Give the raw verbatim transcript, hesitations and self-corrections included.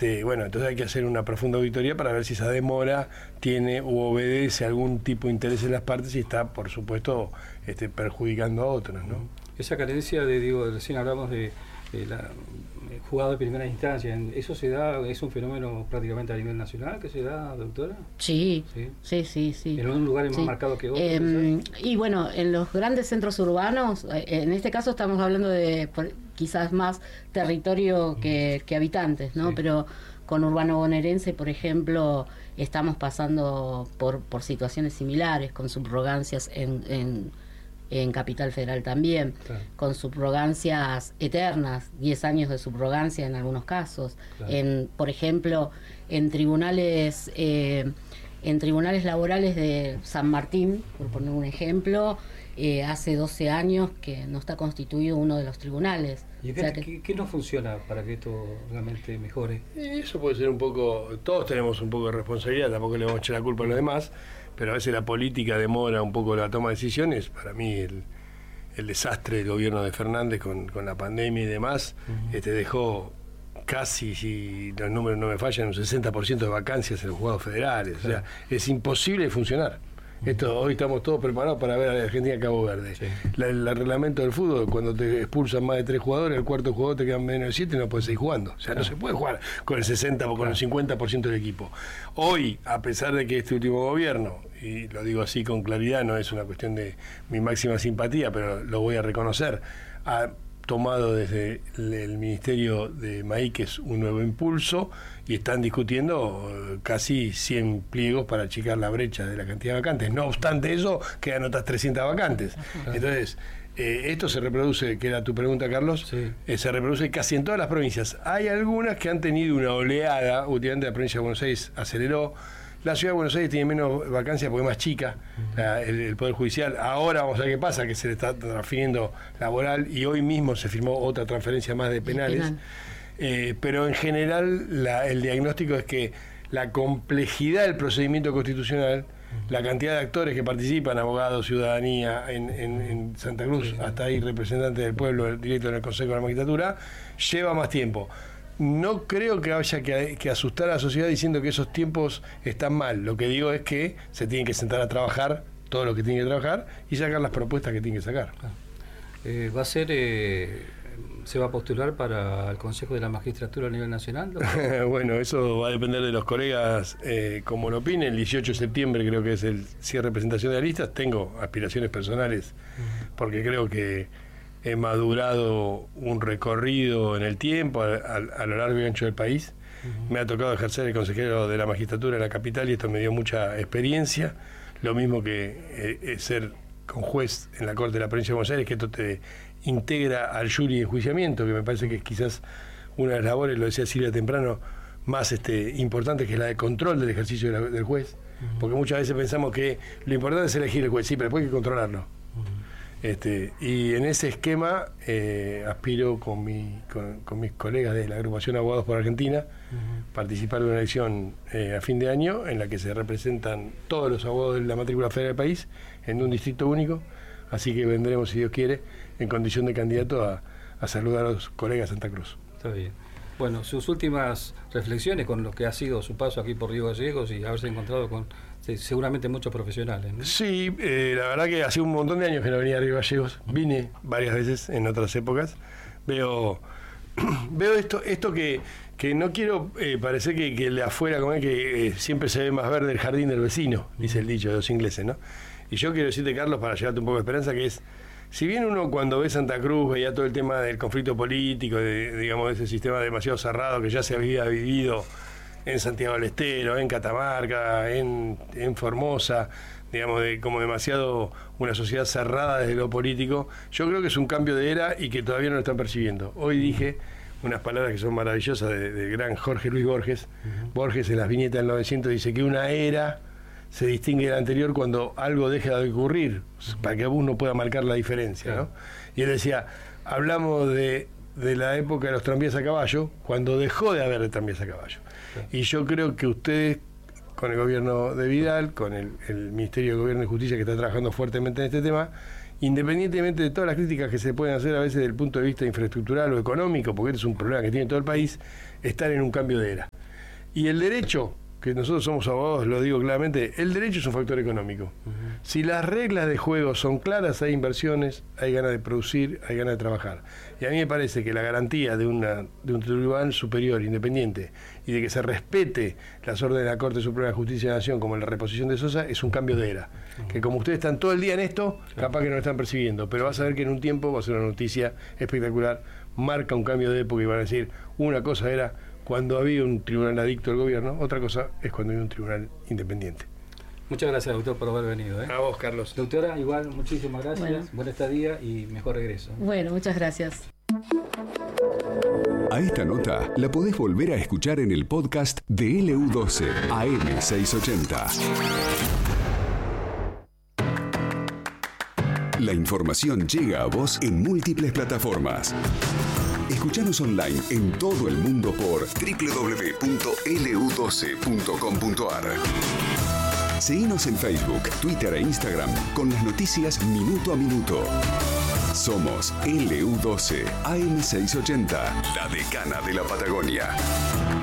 Este, bueno, entonces hay que hacer una profunda auditoría para ver si esa demora tiene u obedece algún tipo de interés en las partes y está, por supuesto, este, perjudicando a otros, ¿no? Esa carencia de, digo, recién hablamos de, de la eh, jugado de primera instancia, ¿eso se da, es un fenómeno prácticamente a nivel nacional que se da, doctora? Sí, sí, sí, sí. sí. ¿En un lugar sí. más marcado que otros? Eh, y bueno, en los grandes centros urbanos, en este caso estamos hablando de por, quizás más territorio que, que habitantes, ¿no? Sí. Pero con Urbano Bonaerense, por ejemplo, estamos pasando por, por situaciones similares, con subrogancias en... en en Capital Federal también, claro. Con subrogancias eternas, diez años de subrogancia en algunos casos, claro. en por ejemplo, en tribunales eh, en tribunales laborales de San Martín, por poner un ejemplo, eh, hace doce años que no está constituido uno de los tribunales. ¿Y qué, o sea que, ¿qué, qué no funciona para que esto realmente mejore? Eso puede ser un poco, todos tenemos un poco de responsabilidad, tampoco le vamos a echar la culpa a los demás, pero a veces la política demora un poco la toma de decisiones. Para mí el, el desastre del gobierno de Fernández con, con la pandemia y demás, uh-huh. este dejó casi, si los números no me fallan, un sesenta por ciento de vacancias en los juzgados federales. Claro. O sea, es imposible funcionar. Esto, hoy estamos todos preparados para ver a la Argentina Cabo Verde. Sí. La, el, el reglamento del fútbol, cuando te expulsan más de tres jugadores, el cuarto jugador te quedan menos de siete y no puedes seguir jugando. O sea, claro. no se puede jugar con el sesenta o con claro. el cincuenta por ciento del equipo. Hoy, a pesar de que este último gobierno, y lo digo así con claridad, no es una cuestión de mi máxima simpatía, pero lo voy a reconocer, ha tomado desde el, el Ministerio de Maíquez un nuevo impulso y están discutiendo casi cien pliegos para achicar la brecha de la cantidad de vacantes. No obstante eso, quedan otras trescientas vacantes. Entonces, eh, esto se reproduce, que era tu pregunta, Carlos, sí. eh, se reproduce casi en todas las provincias. Hay algunas que han tenido una oleada, últimamente la provincia de Buenos Aires aceleró. La ciudad de Buenos Aires tiene menos vacancias porque es más chica, uh-huh. la, el, el Poder Judicial. Ahora vamos a ver qué pasa, que se le está transfiriendo laboral y hoy mismo se firmó otra transferencia más de penales. Penal. Eh, pero en general la, el diagnóstico es que la complejidad del procedimiento constitucional, uh-huh. la cantidad de actores que participan, abogados, ciudadanía, en, en, en Santa Cruz, sí, sí. hasta ahí representantes del pueblo directo en el Consejo de la Magistratura, lleva más tiempo. No creo que haya que, que asustar a la sociedad diciendo que esos tiempos están mal. Lo que digo es que se tienen que sentar a trabajar todo lo que tienen que trabajar y sacar las propuestas que tienen que sacar. Eh, ¿Va a ser, eh, se va a postular para el Consejo de la Magistratura a nivel nacional? Bueno, eso va a depender de los colegas, eh, como lo opinen. El dieciocho de septiembre creo que es el cierre de presentación de las listas. Tengo aspiraciones personales uh-huh. porque creo que he madurado un recorrido en el tiempo a, a, a lo largo y ancho del país. Uh-huh. Me ha tocado ejercer el consejero de la magistratura en la capital y esto me dio mucha experiencia. Lo mismo que eh, ser con juez en la Corte de la Provincia de Buenos Aires, que esto te integra al jury de enjuiciamiento, que me parece que es quizás una de las labores, lo decía Silvia temprano, más este, importante, que es la de control del ejercicio de la, del juez. Uh-huh. Porque muchas veces pensamos que lo importante es elegir el juez, sí, pero después hay que controlarlo. Uh-huh. Este, y en ese esquema eh, aspiro con, mi, con, con mis colegas de la agrupación Abogados por Argentina uh-huh. participar de una elección eh, a fin de año en la que se representan todos los abogados de la matrícula federal del país en un distrito único, así que vendremos, si Dios quiere, en condición de candidato a, a saludar a los colegas de Santa Cruz. Está bien. Bueno, sus últimas reflexiones con lo que ha sido su paso aquí por Río Gallegos y haberse encontrado con sí, seguramente muchos profesionales, ¿no? Sí, eh, la verdad que hace un montón de años que no venía a Río Gallegos. Vine varias veces en otras épocas. Veo veo esto esto que, que no quiero eh, parecer que, que el de afuera, como es que eh, siempre se ve más verde el jardín del vecino, dice el dicho de los ingleses, ¿no? Y yo quiero decirte, Carlos, para llevarte un poco de esperanza, que es, si bien uno cuando ve Santa Cruz veía todo el tema del conflicto político, de, digamos, de ese sistema demasiado cerrado que ya se había vivido en Santiago del Estero, en Catamarca, en, en Formosa, digamos, de como demasiado una sociedad cerrada desde lo político, yo creo que es un cambio de era y que todavía no lo están percibiendo. Hoy dije unas palabras que son maravillosas del de gran Jorge Luis Borges. Uh-huh. Borges en las viñetas del novecientos dice que una era se distingue de la anterior cuando algo deja de ocurrir, uh-huh. para que uno pueda marcar la diferencia, ¿no? Y él decía, hablamos de, de la época de los tranvías a caballo, cuando dejó de haber de tranvías a caballo. Uh-huh. Y yo creo que ustedes, con el gobierno de Vidal, con el, el Ministerio de Gobierno y Justicia que está trabajando fuertemente en este tema, independientemente de todas las críticas que se pueden hacer a veces desde el punto de vista infraestructural o económico, porque este es un problema que tiene todo el país, estar en un cambio de era. Y el derecho, que nosotros somos abogados, lo digo claramente, el derecho es un factor económico. Uh-huh. Si las reglas de juego son claras, hay inversiones, hay ganas de producir, hay ganas de trabajar. Y a mí me parece que la garantía de, una, de un tribunal superior independiente y de que se respete las órdenes de la Corte Suprema de Justicia de la Nación, como la reposición de Sosa, es un cambio de era. Uh-huh. Que como ustedes están todo el día en esto, capaz que no lo están percibiendo, pero vas a ver que en un tiempo va a ser una noticia espectacular, marca un cambio de época y van a decir, una cosa era cuando había un tribunal adicto al gobierno, otra cosa es cuando había un tribunal independiente. Muchas gracias, doctor, por haber venido. ¿eh? A vos, Carlos. Doctora, igual, muchísimas gracias. Bueno. Buena estadía y mejor regreso. Bueno, muchas gracias. A esta nota la podés volver a escuchar en el podcast de L U doce A M seiscientos ochenta. La información llega a vos en múltiples plataformas. Escuchanos online en todo el mundo por doble u doble u doble u punto L U doce punto com punto A R. Seguinos en Facebook, Twitter e Instagram con las noticias minuto a minuto. Somos L U doce A M seiscientos ochenta, la decana de la Patagonia.